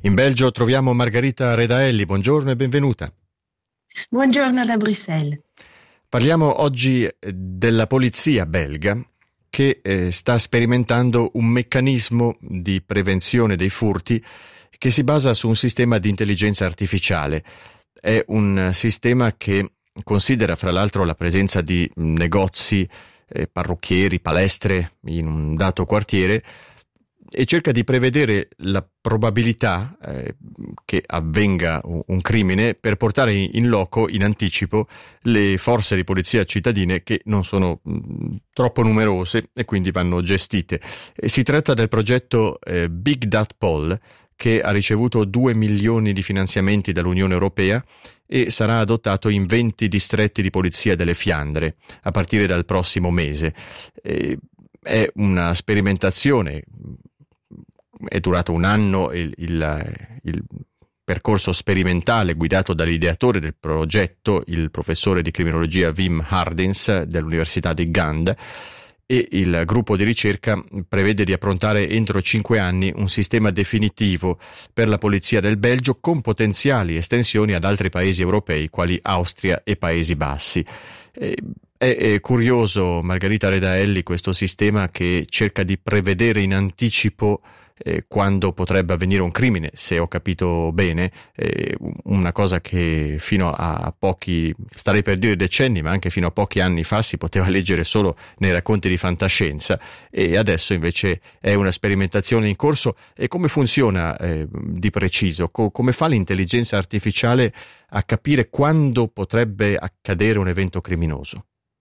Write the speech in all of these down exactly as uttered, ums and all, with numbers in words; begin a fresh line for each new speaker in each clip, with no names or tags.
In Belgio troviamo Margherita Redaelli, buongiorno e benvenuta.
Buongiorno da Bruxelles.
Parliamo oggi della polizia belga che eh, sta sperimentando un meccanismo di prevenzione dei furti che si basa su un sistema di intelligenza artificiale. È un sistema che considera fra l'altro la presenza di negozi, eh, parrucchieri, palestre in un dato quartiere e cerca di prevedere la probabilità eh, che avvenga un crimine per portare in loco in anticipo le forze di polizia cittadine che non sono mh, troppo numerose e quindi vanno gestite. E si tratta del progetto eh, Big Dat Pol, che ha ricevuto due milioni di finanziamenti dall'Unione Europea e sarà adottato in venti distretti di polizia delle Fiandre a partire dal prossimo mese. E è una sperimentazione. È durato un anno il, il, il percorso sperimentale guidato dall'ideatore del progetto, il professore di criminologia Wim Hardens dell'Università di Gand, e il gruppo di ricerca prevede di approntare entro cinque anni un sistema definitivo per la polizia del Belgio con potenziali estensioni ad altri paesi europei quali Austria e Paesi Bassi. È, è curioso, Margherita Redaelli, questo sistema che cerca di prevedere in anticipo Eh, quando potrebbe avvenire un crimine, se ho capito bene, eh, una cosa che fino a pochi, starei per dire decenni, ma anche fino a pochi anni fa si poteva leggere solo nei racconti di fantascienza, e adesso invece è una sperimentazione in corso. E come funziona eh, di preciso? Co- come fa l'intelligenza artificiale a capire quando potrebbe accadere un evento criminoso?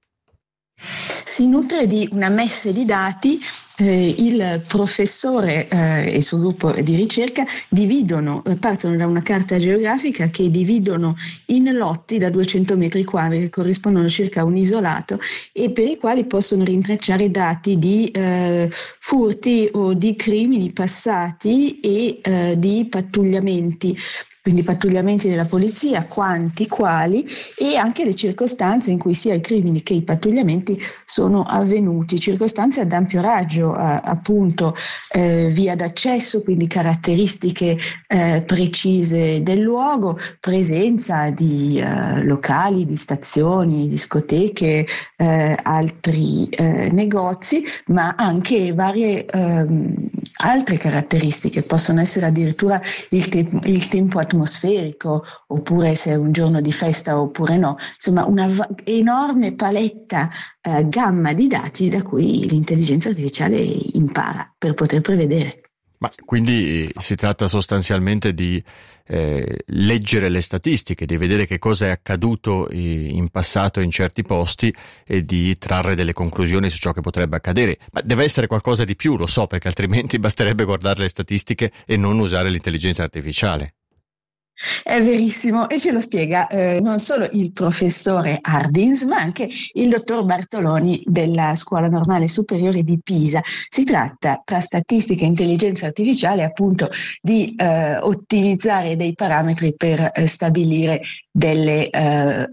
Si nutre di una messe di dati. Eh, il professore eh, e il suo gruppo di ricerca dividono, eh, partono da una carta geografica che dividono in lotti da duecento metri quadri che corrispondono circa a un isolato e per i quali possono rintracciare dati di eh, furti o di crimini passati e eh, di pattugliamenti. Quindi pattugliamenti della polizia, quanti, quali, e anche le circostanze in cui sia i crimini che i pattugliamenti sono avvenuti, circostanze ad ampio raggio, a, appunto eh, via d'accesso, quindi caratteristiche eh, precise del luogo, presenza di eh, locali, di stazioni, discoteche, eh, altri eh, negozi, ma anche varie eh, altre caratteristiche, possono essere addirittura il, te- il tempo atmosferico, atmosferico, oppure se è un giorno di festa oppure no, insomma una va- enorme paletta, eh, gamma di dati da cui l'intelligenza artificiale impara per poter prevedere.
Ma quindi si tratta sostanzialmente di eh, leggere le statistiche, di vedere che cosa è accaduto in passato in certi posti e di trarre delle conclusioni su ciò che potrebbe accadere. Ma deve essere qualcosa di più, lo so, perché altrimenti basterebbe guardare le statistiche e non usare l'intelligenza artificiale.
È verissimo, e ce lo spiega eh, non solo il professore Hardins, ma anche il dottor Bartoloni della Scuola Normale Superiore di Pisa. Si tratta, tra statistica e intelligenza artificiale, appunto di eh, ottimizzare dei parametri per eh, stabilire delle eh,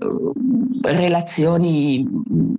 relazioni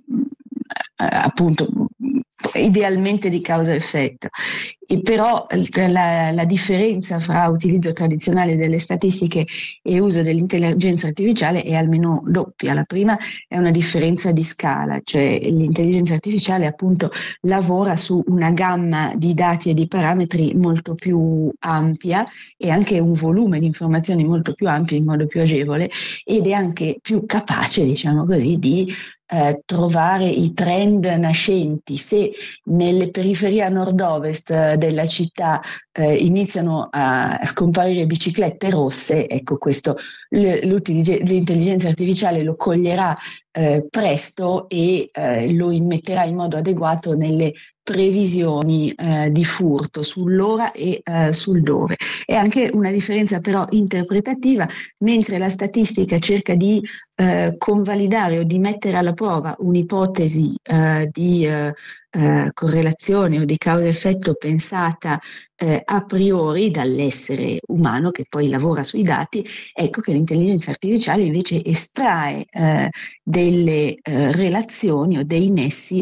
appunto idealmente di causa-effetto. E però la, la differenza fra utilizzo tradizionale delle statistiche e uso dell'intelligenza artificiale è almeno doppia. La prima è una differenza di scala, cioè l'intelligenza artificiale appunto lavora su una gamma di dati e di parametri molto più ampia e anche un volume di informazioni molto più ampio in modo più agevole, ed è anche più capace, diciamo così, di Eh, trovare i trend nascenti. Se nelle periferie a nord-ovest eh, della città eh, iniziano a scomparire biciclette rosse, ecco questo l'intelligenza artificiale lo coglierà eh, presto e eh, lo immetterà in modo adeguato nelle previsioni eh, di furto sull'ora e eh, sul dove. È anche una differenza però interpretativa: mentre la statistica cerca di eh, convalidare o di mettere alla prova un'ipotesi eh, di eh, eh, correlazione o di causa-effetto pensata eh, a priori dall'essere umano che poi lavora sui dati, ecco che l'intelligenza artificiale invece estrae eh, delle eh, relazioni o dei nessi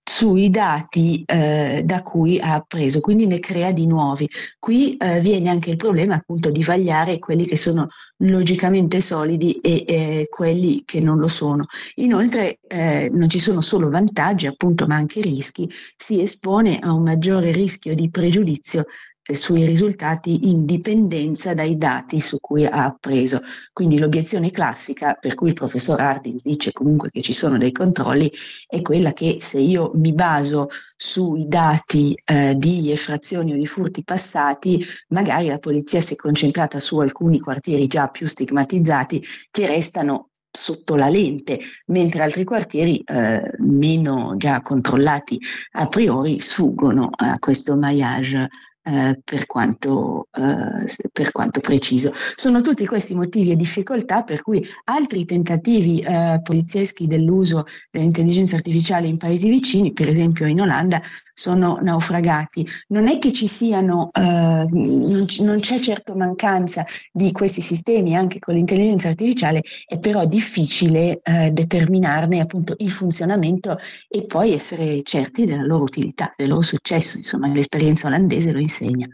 sui dati eh, da cui ha appreso, quindi ne crea di nuovi. Qui eh, viene anche il problema appunto di vagliare quelli che sono logicamente solidi e eh, quelli che non lo sono. Inoltre eh, non ci sono solo vantaggi appunto, ma anche rischi. Si espone a un maggiore rischio di pregiudizio sui risultati in dipendenza dai dati su cui ha appreso. Quindi l'obiezione classica per cui il professor Hardings dice comunque che ci sono dei controlli è quella che se io mi baso sui dati eh, di effrazioni o di furti passati, magari la polizia si è concentrata su alcuni quartieri già più stigmatizzati che restano sotto la lente, mentre altri quartieri eh, meno già controllati a priori sfuggono a questo maillage Eh, per quanto, eh, per quanto preciso. Sono tutti questi motivi e difficoltà per cui altri tentativi eh, polizieschi dell'uso dell'intelligenza artificiale in paesi vicini, per esempio in Olanda, sono naufragati. Non è che ci siano, eh, non, c- non c'è certo mancanza di questi sistemi anche con l'intelligenza artificiale, è però difficile eh, determinarne appunto il funzionamento e poi essere certi della loro utilità, del loro successo. Insomma, l'esperienza olandese lo insegna.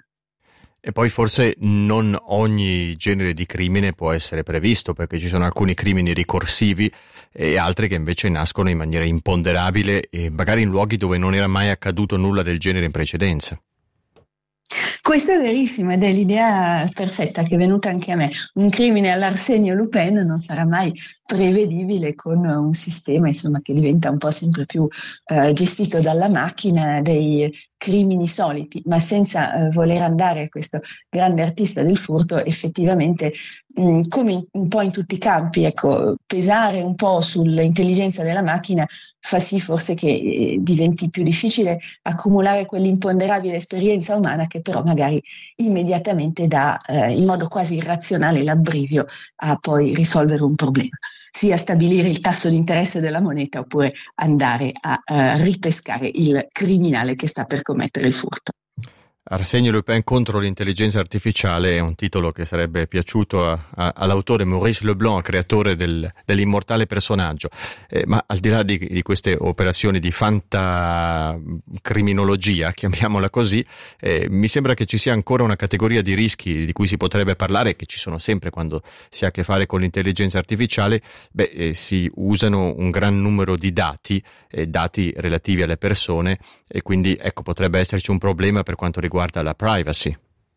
E poi forse non ogni genere di crimine può essere previsto, perché ci sono alcuni crimini ricorsivi e altri che invece nascono in maniera imponderabile e magari in luoghi dove non era mai accaduto nulla del genere in precedenza.
Questo è verissimo ed è l'idea perfetta che è venuta anche a me. Un crimine all'Arsenio Lupin non sarà mai prevedibile con un sistema, insomma, che diventa un po' sempre più eh, gestito dalla macchina dei crimini soliti, ma senza eh, voler andare a questo grande artista del furto, effettivamente mh, come in, un po' in tutti i campi, ecco, pesare un po' sull'intelligenza della macchina fa sì forse che eh, diventi più difficile accumulare quell'imponderabile esperienza umana che però magari immediatamente dà eh, in modo quasi irrazionale l'abbrivio a poi risolvere un problema, sia stabilire il tasso di interesse della moneta oppure andare a uh, ripescare il criminale che sta per commettere il furto.
Arsenio Lupin contro l'intelligenza artificiale è un titolo che sarebbe piaciuto a, a, all'autore Maurice Leblanc, creatore del, dell'immortale personaggio. Eh, ma al di là di, di queste operazioni di fantacriminologia, chiamiamola così, eh, mi sembra che ci sia ancora una categoria di rischi di cui si potrebbe parlare, che ci sono sempre quando si ha a che fare con l'intelligenza artificiale. Beh, eh, si usano un gran numero di dati, eh, dati relativi alle persone, e quindi ecco potrebbe esserci un problema per quanto riguarda la privacy.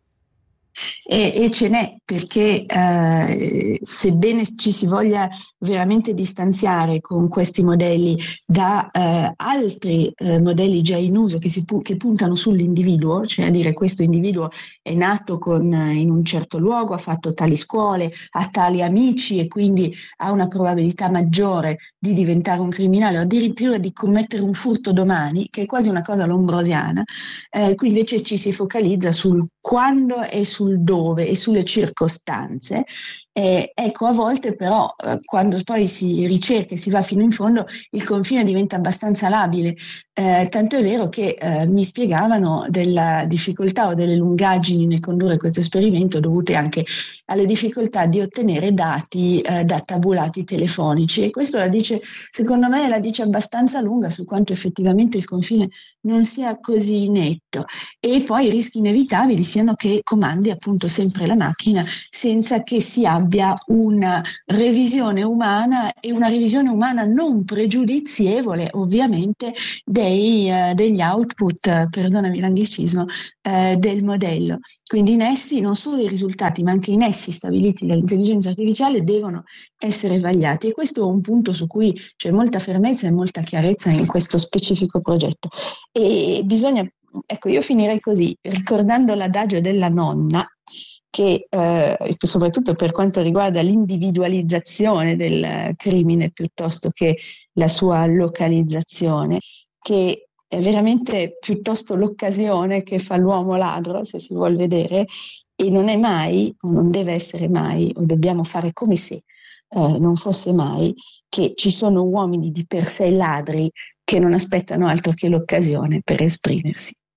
E, e ce n'è perché eh, sebbene ci si voglia veramente distanziare con questi modelli da eh, altri eh, modelli già in uso che, si pu- che puntano sull'individuo, cioè a dire questo individuo è nato con, in un certo luogo, ha fatto tali scuole, ha tali amici e quindi ha una probabilità maggiore di diventare un criminale o addirittura di commettere un furto domani, che è quasi una cosa lombrosiana, eh, qui invece ci si focalizza sul quando e sul dove e sulle circostanze. Eh, ecco, a volte però eh, quando poi si ricerca e si va fino in fondo il confine diventa abbastanza labile, eh, tanto è vero che eh, mi spiegavano della difficoltà o delle lungaggini nel condurre questo esperimento dovute anche alle difficoltà di ottenere dati eh, da tabulati telefonici, e questo la dice, secondo me la dice abbastanza lunga su quanto effettivamente il confine non sia così netto, e poi i rischi inevitabili siano che comandi appunto sempre la macchina senza che si abbia una revisione umana, e una revisione umana non pregiudizievole ovviamente dei, uh, degli output, perdonami l'anglicismo, uh, del modello. Quindi in essi non solo i risultati ma anche i nessi stabiliti dall'intelligenza artificiale devono essere vagliati, e questo è un punto su cui c'è molta fermezza e molta chiarezza in questo specifico progetto, e bisogna, ecco, io finirei così ricordando l'adagio della nonna che eh, soprattutto per quanto riguarda l'individualizzazione del crimine piuttosto che la sua localizzazione, che è veramente piuttosto l'occasione che fa l'uomo ladro, se si vuol vedere, e non è mai, o non deve essere mai, o dobbiamo fare come se eh, non fosse mai, che ci sono uomini di per sé ladri che non aspettano altro che l'occasione per esprimersi.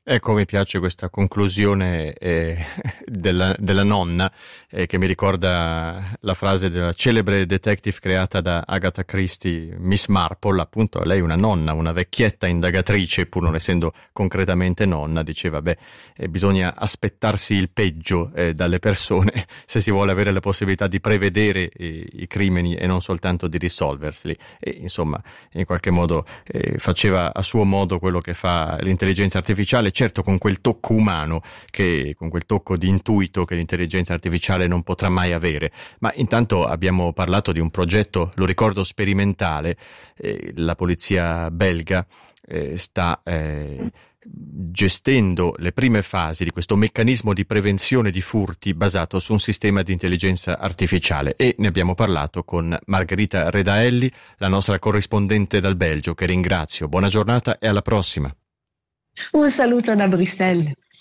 Ecco, mi piace questa conclusione eh, della, della nonna, eh, che mi ricorda la frase della celebre detective creata da Agatha Christie, Miss Marple. Appunto, lei una nonna, una vecchietta indagatrice, pur non essendo concretamente nonna, diceva, beh, eh, bisogna aspettarsi il peggio eh, dalle persone se si vuole avere la possibilità di prevedere eh, i crimini e non soltanto di risolverseli. E insomma, in qualche modo eh, faceva a suo modo quello che fa l'intelligenza artificiale, certo con quel tocco umano, che con quel tocco di intuito che l'intelligenza artificiale non potrà mai avere. Ma intanto abbiamo parlato di un progetto, lo ricordo, sperimentale. Eh, la polizia belga eh, sta eh, gestendo le prime fasi di questo meccanismo di prevenzione di furti basato su un sistema di intelligenza artificiale, e ne abbiamo parlato con Margherita Redaelli, la nostra corrispondente dal Belgio, che ringrazio. Buona giornata e alla prossima.
Un saluto da Bruxelles.